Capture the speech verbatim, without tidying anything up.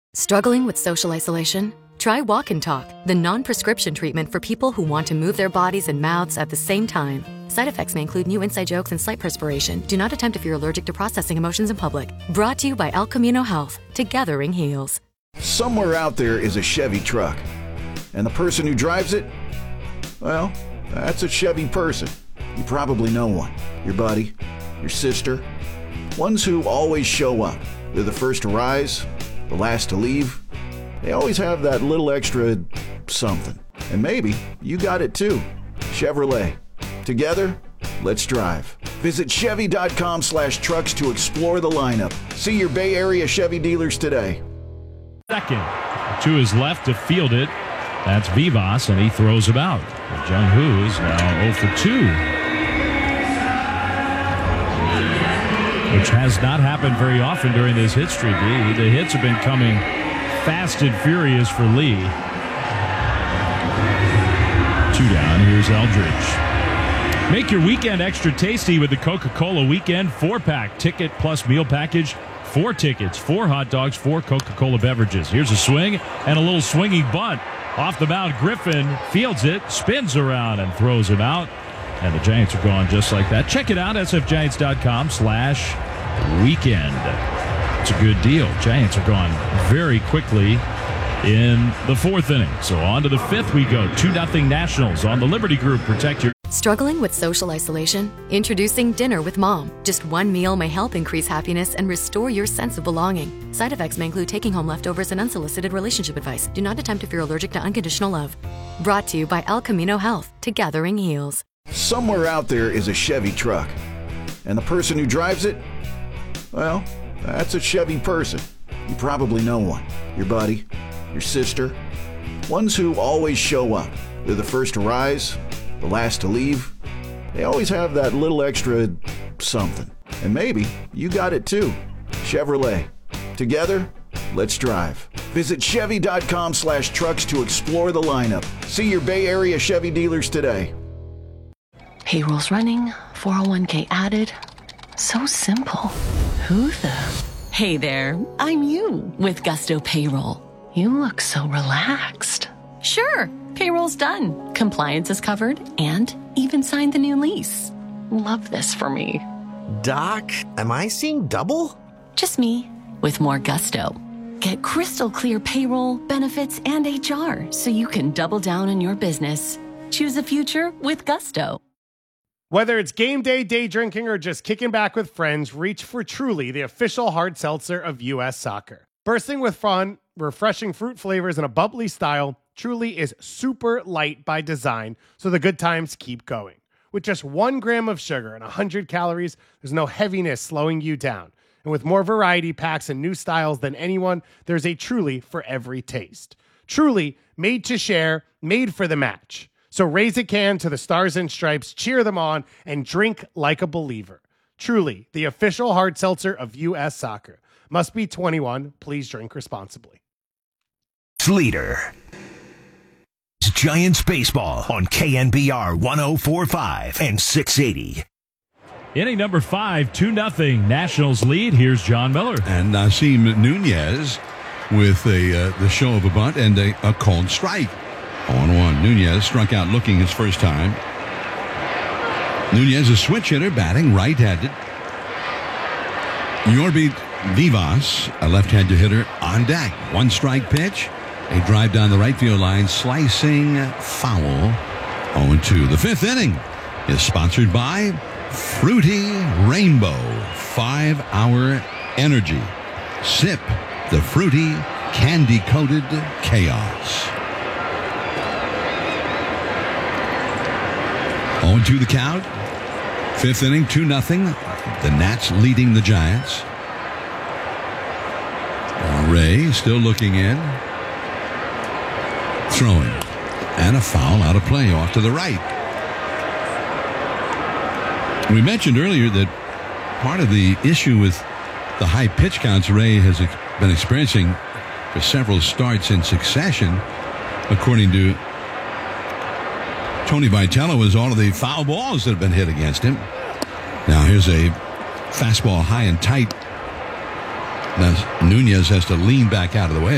Struggling with social isolation? Try Walk and Talk, the non-prescription treatment for people who want to move their bodies and mouths at the same time. Side effects may include new inside jokes and slight perspiration. Do not attempt if you're allergic to processing emotions in public. Brought to you by El Camino Health. Together ring heals. Somewhere out there is a Chevy truck. And the person who drives it? Well, that's a Chevy person. You probably know one. Your buddy, your sister. Ones who always show up. They're the first to rise, the last to leave. They always have that little extra something. And maybe you got it too. Chevrolet. Together, let's drive. Visit Chevy.com slash trucks to explore the lineup. See your Bay Area Chevy dealers today. Second, to his left to field it. That's Vivas, and he throws him out. Jung Hoo is now oh for two. Which has not happened very often during this hit streak. The hits have been coming fast and furious for Lee. Two down. Here's Eldridge. Make your weekend extra tasty with the Coca-Cola Weekend four-pack ticket plus meal package. Four tickets, four hot dogs, four Coca-Cola beverages. Here's a swing and a little swinging bunt. Off the mound, Griffin fields it, spins around, and throws him out. And the Giants are gone just like that. Check it out, sfgiants.com slash weekend. It's a good deal. Giants are gone very quickly in the fourth inning. So on to the fifth we go. two nothing Nationals on the Liberty Group. Protect your... Struggling with social isolation? Introducing Dinner with Mom. Just one meal may help increase happiness and restore your sense of belonging. Side effects may include taking home leftovers and unsolicited relationship advice. Do not attempt if you're allergic to unconditional love. Brought to you by El Camino Health. Together ring heals. Somewhere out there is a Chevy truck. And the person who drives it? Well, that's a Chevy person. You probably know one. Your buddy, your sister. Ones who always show up. They're the first to rise, the last to leave. They always have that little extra something. And maybe you got it too. Chevrolet. Together, let's drive. Visit Chevy.com slash trucks to explore the lineup. See your Bay Area Chevy dealers today. Payroll's running, four oh one k added. So simple. Who the? Hey there, I'm you with Gusto Payroll. You look so relaxed. Sure, payroll's done. Compliance is covered and even signed the new lease. Love this for me. Doc, am I seeing double? Just me with more gusto. Get crystal clear payroll, benefits, and H R so you can double down on your business. Choose a future with Gusto. Whether it's game day, day drinking, or just kicking back with friends, reach for Truly, the official hard seltzer of U S Soccer. Bursting with fun, refreshing fruit flavors, and a bubbly style, Truly is super light by design, so the good times keep going. With just one gram of sugar and one hundred calories, there's no heaviness slowing you down. And with more variety packs and new styles than anyone, there's a Truly for every taste. Truly, made to share, made for the match. So raise a can to the Stars and Stripes, cheer them on, and drink like a believer. Truly, the official hard seltzer of U S Soccer. Must be twenty-one. Please drink responsibly. Leader. It's Giants baseball on K N B R one oh four point five and six eighty. Inning number five, two nothing Nationals lead. Here's John Miller. And Nasim Nunez with a uh, the show of a bunt and a, a called strike. oh one one. Nunez struck out looking his first time. Nunez, a switch hitter, batting right-handed. Yorby Vivas, a left-handed hitter, on deck. One strike pitch. A drive down the right field line, slicing foul. oh two. The fifth inning is sponsored by Fruity Rainbow five hour Energy. Sip the fruity, candy-coated chaos. oh two the count. Fifth inning, two nothing. The Nats leading the Giants. Ray still looking in. Throwing. And a foul out of play off to the right. We mentioned earlier that part of the issue with the high pitch counts Ray has ex- been experiencing for several starts in succession, according to Tony Vitello, is all of the foul balls that have been hit against him. Now here's a fastball high and tight. Now Nunez has to lean back out of the way.